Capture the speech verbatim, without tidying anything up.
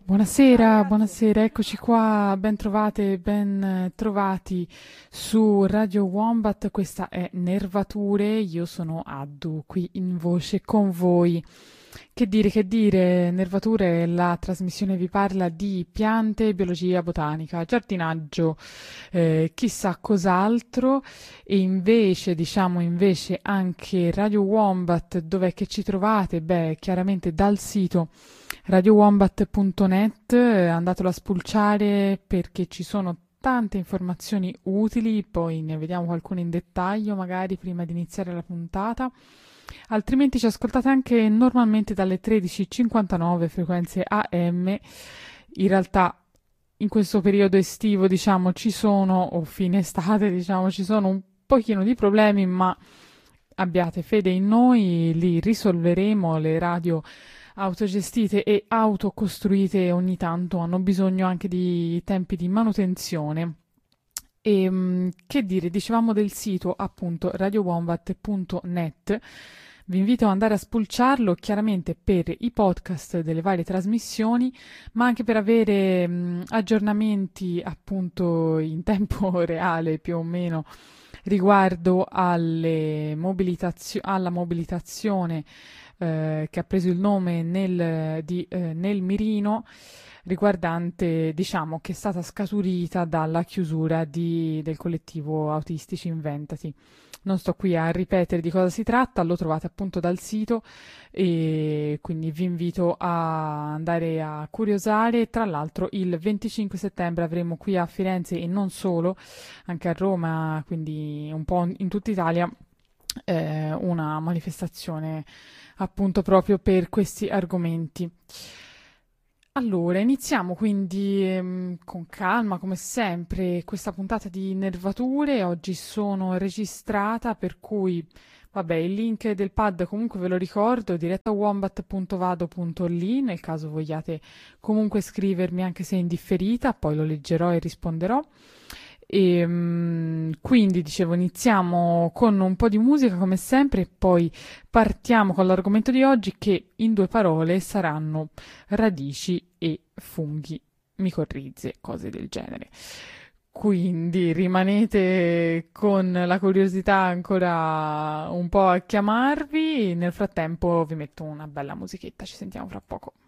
Buonasera, Ragazzi, buonasera, eccoci qua, ben trovate, ben eh, trovati su Radio Wombat, questa è Nervature, io sono Addu, qui in voce con voi. Che dire, che dire, Nervature, la trasmissione vi parla di piante, biologia, botanica, giardinaggio, eh, chissà cos'altro, e invece, diciamo invece anche Radio Wombat, dov'è che ci trovate? Beh, chiaramente dal sito radio wombat punto net, eh, andatelo a spulciare perché ci sono tante informazioni utili, poi ne vediamo qualcune in dettaglio magari prima di iniziare la puntata. Altrimenti ci ascoltate anche normalmente dalle tredici e cinquantanove frequenze A M. In realtà in questo periodo estivo, diciamo, ci sono, o fine estate, diciamo, ci sono un pochino di problemi, ma abbiate fede in noi, li risolveremo. Le radio autogestite e autocostruite ogni tanto hanno bisogno anche di tempi di manutenzione. E mh, che dire, dicevamo del sito appunto radio wombat punto net. Vi invito ad andare a spulciarlo chiaramente per i podcast delle varie trasmissioni, ma anche per avere mh, aggiornamenti appunto in tempo reale più o meno riguardo alle mobilitazio- alla mobilitazione eh, che ha preso il nome nel, di, eh, nel mirino, riguardante, diciamo, che è stata scaturita dalla chiusura di- del collettivo Autistici Inventati. Non sto qui a ripetere di cosa si tratta, lo trovate appunto dal sito e quindi vi invito a andare a curiosare. Tra l'altro il venticinque settembre avremo qui a Firenze e non solo, anche a Roma, quindi un po' in tutta Italia, eh, una manifestazione appunto proprio per questi argomenti. Allora, iniziamo quindi ehm, con calma, come sempre, questa puntata di Nervature. Oggi sono registrata, per cui, vabbè, il link del pad comunque ve lo ricordo, diretta wombat punto vado punto li, nel caso vogliate comunque scrivermi anche se in differita, poi lo leggerò e risponderò. E, mm, quindi, dicevo, iniziamo con un po' di musica come sempre e poi partiamo con l'argomento di oggi che in due parole saranno radici e funghi, micorrize, cose del genere. Quindi rimanete con la curiosità ancora un po' a chiamarvi, nel frattempo vi metto una bella musichetta, ci sentiamo fra poco.